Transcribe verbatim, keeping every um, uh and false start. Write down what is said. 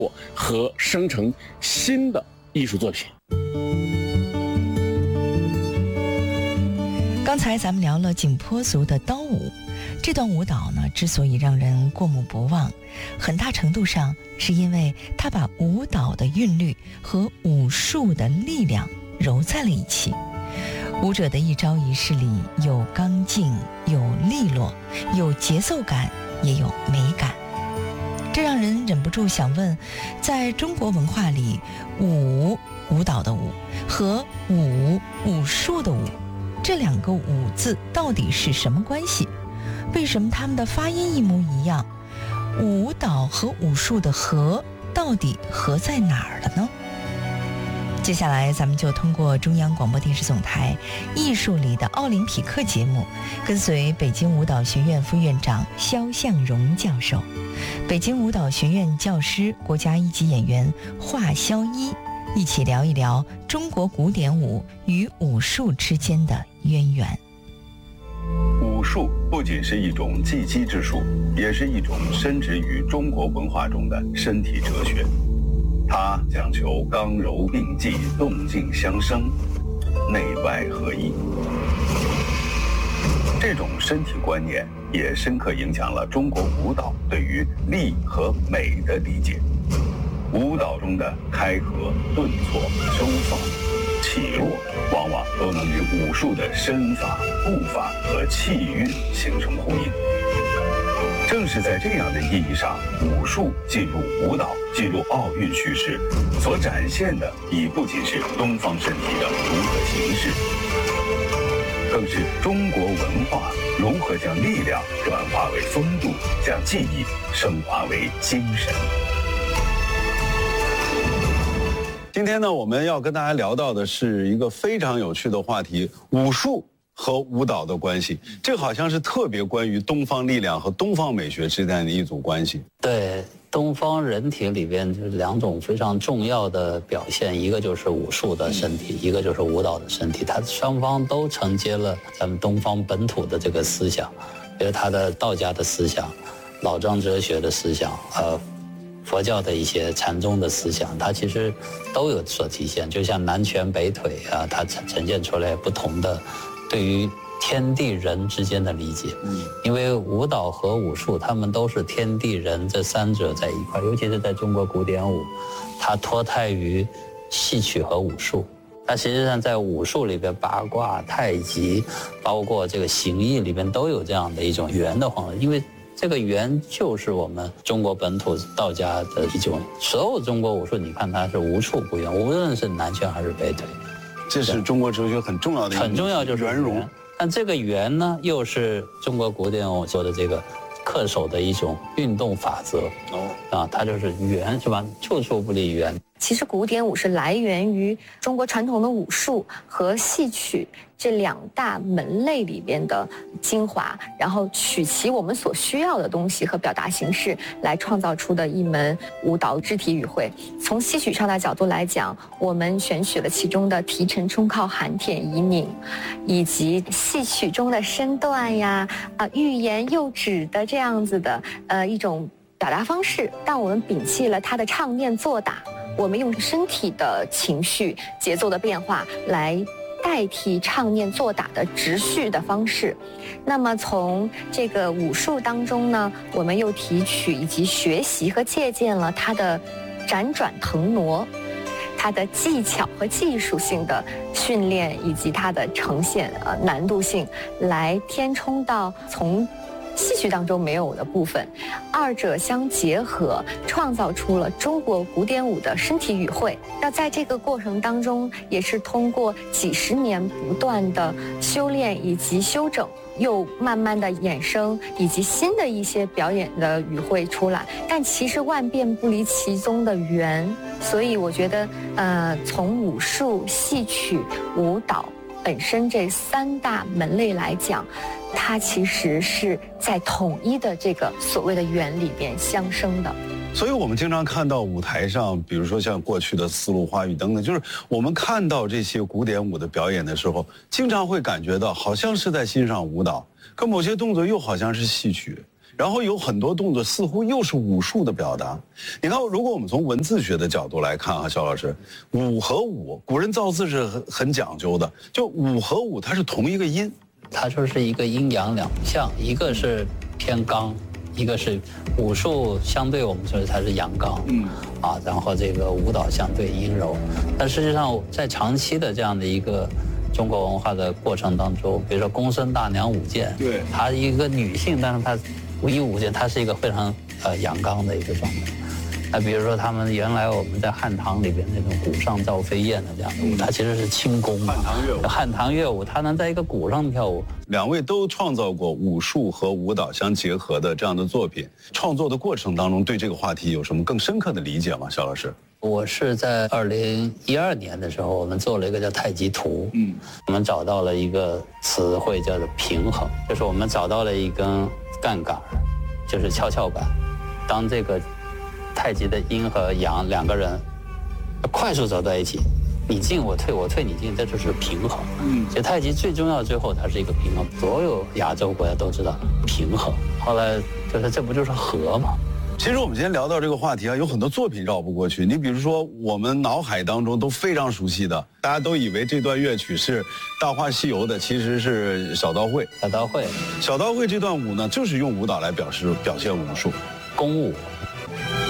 和生成新的艺术作品。 刚才咱们聊了景颇族的刀舞，这段舞蹈呢，之所以让人过目不忘，很大程度上是因为它把舞蹈的韵律和武术的力量揉在了一起。舞者的一招一式里有刚劲，有利落，有节奏感，也有美感。这让人忍不住想问，在中国文化里，舞舞蹈的舞和武武术的武，这两个武字到底是什么关系？为什么他们的发音一模一样？舞蹈和武术的和到底和在哪儿了呢？接下来咱们就通过中央广播电视总台艺术里的奥林匹克节目，跟随北京舞蹈学院副院长肖向荣教授，北京舞蹈学院教师、国家一级演员华萧一，一起聊一聊中国古典舞与武术之间的渊源。 武术不仅是一种技击之术，也是一种深植于中国文化中的身体哲学。它讲求刚柔并济、动静相生、内外合一。这种身体观念也深刻影响了中国舞蹈对于力和美的理解。舞蹈中的开合、顿挫、收放、起落，往往都能与武术的身法、步法和气韵形成呼应。正是在这样的意义上，武术进入舞蹈、进入奥运叙事，所展现的已不仅是东方身体的独特形式，更是中国文化如何将力量转化为风度，将记忆升华为精神。 今天呢，我们要跟大家聊到的是一个非常有趣的话题：武术和舞蹈的关系。这好像是特别关于东方力量和东方美学之间的一组关系。 对，东方人体里边就是两种非常重要的表现，一个就是武术的身体，一个就是舞蹈的身体。它双方都承接了咱们东方本土的这个思想，比如它的道家的思想、老庄哲学的思想，呃。佛教的一些禅宗的思想，它其实都有所体现，就像南拳北腿啊，它呈现出来不同的对于天地人之间的理解。嗯，因为舞蹈和武术，他们都是天地人这三者在一块，尤其是在中国古典舞，它脱胎于戏曲和武术。它实际上在武术里边，八卦、太极，包括这个形意里边都有这样的一种圆的方式，因为这个圆就是我们中国本土道家的一种，所有中国武术，你看它是无处不圆，无论是南拳还是北腿， 这是中国哲学很重要的一个很重要，就是圆融。 但这个圆呢，又是中国古典舞说的这个恪守的一种运动法则。哦，啊，它就是圆，是吧？处处不离圆。 其实古典舞是来源于中国传统的武术和戏曲这两大门类里边的精华，然后取其我们所需要的东西和表达形式来创造出的一门舞蹈肢体语汇。从戏曲上的角度来讲，我们选取了其中的提陈冲靠含舔移泯，以及戏曲中的身段呀、啊欲言又止的这样子的呃一种表达方式，但我们摒弃了它的唱念做打，我们用身体的情绪节奏的变化来代替唱念做打的直叙的方式。那么从这个武术当中呢，我们又提取以及学习和借鉴了它的辗转腾挪，它的技巧和技术性的训练，以及它的呈现呃难度性，来填充到从戏曲当中没有的部分，二者相结合，创造出了中国古典舞的身体语汇。那在这个过程当中，也是通过几十年不断的修炼以及修整，又慢慢的衍生以及新的一些表演的语汇出来。但其实万变不离其宗的圆，所以我觉得，呃，从武术、戏曲、舞蹈本身这三大门类来讲，它其实是在统一的这个所谓的圆里边相生的。 所以我们经常看到舞台上，比如说像过去的丝路花语等等，就是我们看到这些古典舞的表演的时候，经常会感觉到好像是在欣赏舞蹈，可某些动作又好像是戏曲， 然后有很多动作似乎又是武术的表达。你看，如果我们从文字学的角度来看啊，肖老师，武和武，古人造字是很很讲究的，就武和武它是同一个音， 它就是一个阴阳两象，一个是偏刚，一个是武术相对我们说它是阳刚，嗯，啊，然后这个舞蹈相对阴柔。但实际上在长期的这样的一个中国文化的过程当中，比如说公孙大娘舞剑， 对， 她一个女性，但是她一舞剑，她是一个非常呃阳刚的一个状态。那比如说他们原来我们在汉唐里边那种鼓上赵飞燕的这样的舞，它其实是轻功嘛。汉唐乐舞，汉唐乐舞，它能在一个鼓上跳舞。 两位都创造过武术和舞蹈相结合的这样的作品，创作的过程当中对这个话题有什么更深刻的理解吗？肖老师？ 我是在二零一二年的时候，我们做了一个叫太极图，嗯，我们找到了一个词汇叫做平衡，就是我们找到了一根杠杆，就是跷跷板，当这个太极的阴和阳两个人快速走在一起，你进我退，我退你进，这就是平衡。嗯，其实太极最重要的最后它是一个平衡，所有亚洲国家都知道平衡。后来就是这不就是和吗？ 其实我们今天聊到这个话题啊，有很多作品绕不过去。你比如说，我们脑海当中都非常熟悉的，大家都以为这段乐曲是《大话西游》的，其实是小刀会。 小刀会， 小刀会这段舞呢，就是用舞蹈来表示表现武术。 功舞，